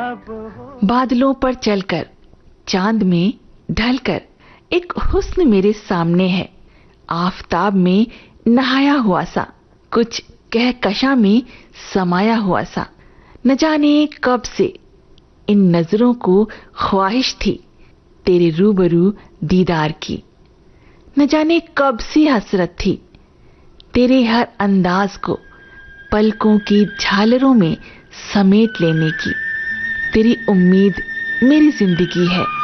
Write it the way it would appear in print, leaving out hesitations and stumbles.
बादलों पर चलकर, चांद में ढलकर, एक हुस्न मेरे सामने है, आफताब में नहाया हुआ सा, कुछ कहकशा में समाया हुआ सा। न जाने कब से इन नजरों को ख्वाहिश थी तेरे रूबरू दीदार की। न जाने कब से हसरत थी तेरे हर अंदाज को पलकों की झालरों में समेट लेने की। तेरी उम्मीद मेरी जिंदगी है।